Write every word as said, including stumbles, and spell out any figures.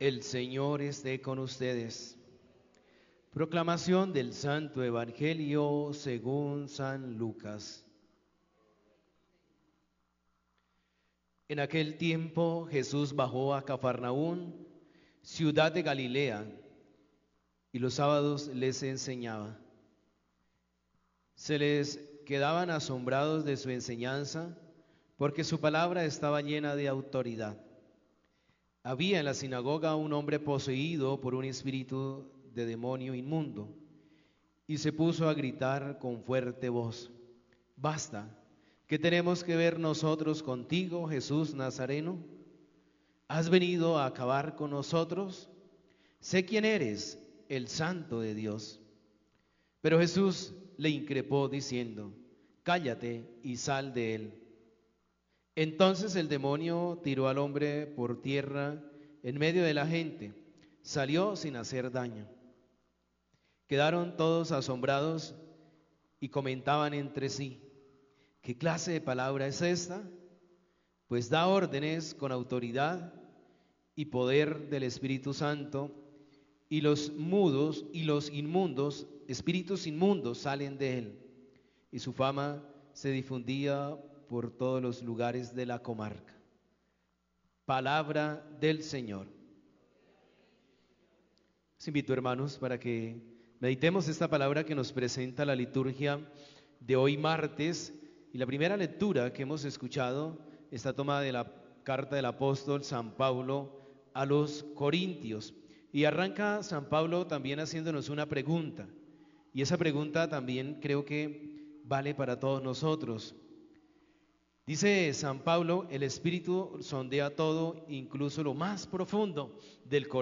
El Señor esté con ustedes. Proclamación del Santo Evangelio según San Lucas. En aquel tiempo Jesús bajó a Cafarnaún, ciudad de Galilea, y los sábados les enseñaba. Se les quedaban asombrados de su enseñanza, porque su palabra estaba llena de autoridad. Había en la sinagoga un hombre poseído por un espíritu de demonio inmundo, y se puso a gritar con fuerte voz: «Basta, ¿qué tenemos que ver nosotros contigo, Jesús Nazareno? ¿Has venido a acabar con nosotros? Sé quién eres, el Santo de Dios». Pero Jesús le increpó diciendo: «Cállate y sal de él». Entonces el demonio tiró al hombre por tierra en medio de la gente, salió sin hacer daño. Quedaron todos asombrados y comentaban entre sí: ¿qué clase de palabra es esta? Pues da órdenes con autoridad y poder del Espíritu Santo, y los mudos y los inmundos, espíritus inmundos, salen de él. Y su fama se difundía por todos los lugares de la comarca. Palabra del Señor. Les invito, hermanos, para que meditemos esta palabra que nos presenta la liturgia de hoy martes. Y la primera lectura que hemos escuchado está tomada de la carta del apóstol San Pablo a los Corintios. Y arranca San Pablo también haciéndonos una pregunta. Y esa pregunta también creo que vale para todos nosotros. Dice San Pablo: el Espíritu sondea todo, incluso lo más profundo del corazón.